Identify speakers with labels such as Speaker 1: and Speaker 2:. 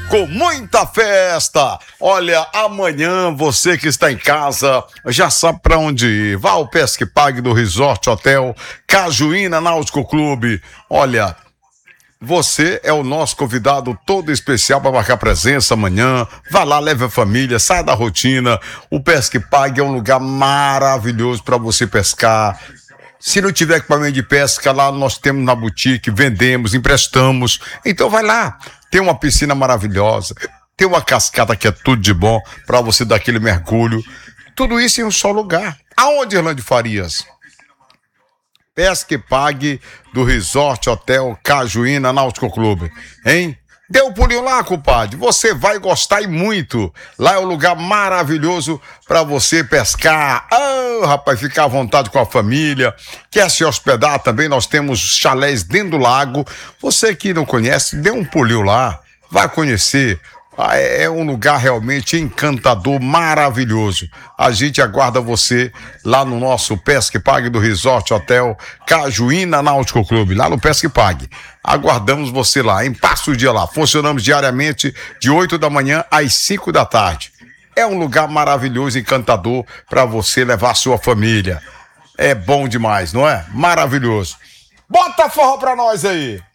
Speaker 1: com muita festa. Olha, amanhã você que está em casa já sabe para onde ir. Vá ao Pesque Pague do Resort Hotel Cajuína Náutico Clube. Olha, você é o nosso convidado todo especial para marcar presença amanhã. Vá lá, leve a família, saia da rotina. O Pesque Pague é um lugar maravilhoso para você pescar. Se não tiver equipamento de pesca, lá nós temos na boutique, vendemos, emprestamos. Então vai lá, tem uma piscina maravilhosa, tem uma cascata que é tudo de bom para você dar aquele mergulho. Tudo isso em um só lugar. Aonde, Irlande Farias? Pesque Pague do Resort Hotel Cajuína Náutico Clube, hein? Dê um pulinho lá, compadre, você vai gostar e muito. Lá é um lugar maravilhoso para você pescar. Rapaz, ficar à vontade com a família. Quer se hospedar também? Nós temos chalés dentro do lago. Você que não conhece, dê um pulinho lá, vai conhecer. É um lugar realmente encantador, maravilhoso. A gente aguarda você lá no nosso Pesque Pague do Resort Hotel Cajuína Náutico Clube, lá no Pesque Pague. Aguardamos você lá, hein? Passa o dia lá. Funcionamos diariamente de 8 da manhã às 5 da tarde. É um lugar maravilhoso, encantador para você levar a sua família. É bom demais, não é? Maravilhoso. Bota forró pra nós aí!